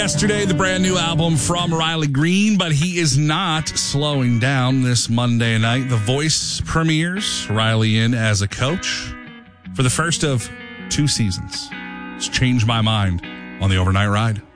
Yesterday, the brand new album from Riley Green, but he is not slowing down this Monday night. The Voice premieres, Riley in as a coach for the first of 2 seasons. It's Change My Mind on the Overnight Ride.